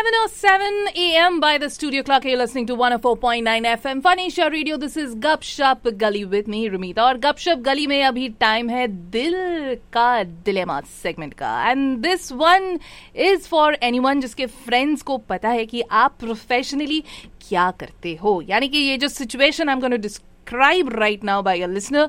7:07 a.m. by the studio clock. You're listening to 104.9 FM Fanisha Radio. This is गपशप गली with me रुमीता. और गपशप गली में अभी टाइम है दिल का डिलेमा सेगमेंट का. And this one is for anyone जिसके फ्रेंड्स को पता है कि आप प्रोफेशनली क्या करते हो. यानी कि ये जो situation I am going to describe right now bye a listener,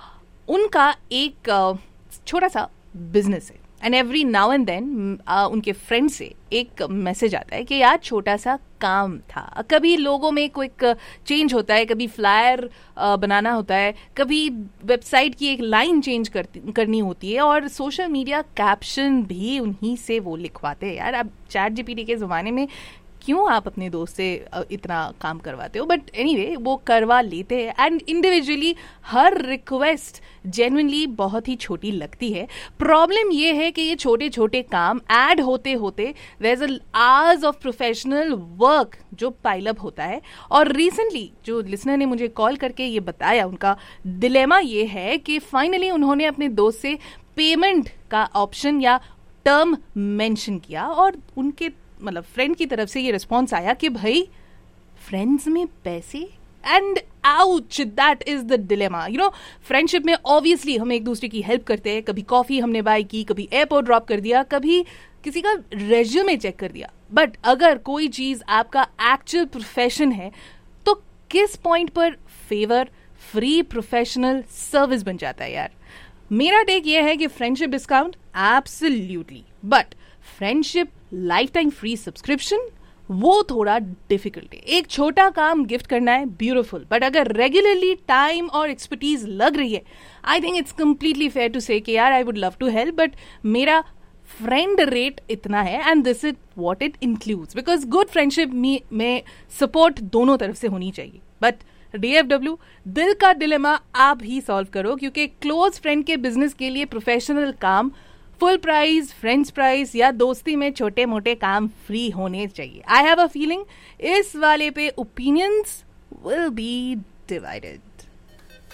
उनका एक छोटा सा बिजनेस है. And every now and then उनके फ्रेंड से एक मैसेज आता है कि यार छोटा सा काम था. कभी लोगों में कोई चेंज होता है, कभी फ्लायर बनाना होता है, कभी वेबसाइट की एक लाइन चेंज करनी होती है, और सोशल मीडिया कैप्शन भी उन्हीं से वो लिखवाते हैं. यार अब चैट जीपीटी के ज़माने में क्यों आप अपने दोस्त से इतना काम करवाते हो. बट एनीवे वो करवा लेते हैं. And individually her request genuinely बहुत ही छोटी लगती है. प्रॉब्लम ये है कि ये छोटे छोटे काम ऐड होते होते there is ours of professional work जो पाइल अप होता है. और रिसेंटली जो लिसनर ने मुझे कॉल करके ये बताया, उनका डिलेमा ये है कि फाइनली उन्होंने अपने दोस्त से पेमेंट का ऑप्शन या टर्म मेंशन किया, और उनके मतलब फ्रेंड की तरफ से ये रिस्पॉन्स आया कि भाई फ्रेंड्स में पैसे. And ouch, that is the dilemma. You know, friendship में ऑब्वियसली हम एक दूसरे की हेल्प करते हैं. कभी कॉफी हमने बाय की, कभी एयरपोर्ट ड्रॉप कर दिया, कभी किसी का रेज्यूमे चेक कर दिया. बट अगर कोई चीज आपका एक्चुअल प्रोफेशन है तो किस पॉइंट पर फेवर फ्री प्रोफेशनल सर्विस बन जाता है. यार मेरा टेक ये है कि friendship discount absolutely, but friendship life time free subscription वो थोड़ा डिफिकल्ट है. एक छोटा काम गिफ्ट करना है, ब्यूटीफुल, बट अगर रेगुलरली टाइम और एक्सपर्टीज लग रही है, I think it's completely fair to से कि यार I would love to help, but मेरा फ्रेंड रेट इतना है and this is what it includes. Because good friendship में सपोर्ट दोनों तरफ से होनी चाहिए. बट DFW, दिल का डिलेमा आप ही सॉल्व करो, क्योंकि क्लोज फ्रेंड के बिजनेस के लिए प्रोफेशनल काम फुल प्राइस, फ्रेंड्स प्राइस या दोस्ती में छोटे मोटे काम फ्री होने चाहिए. आई हैव अ फीलिंग इस वाले पे ओपिनियंस विल बी डिवाइडेड.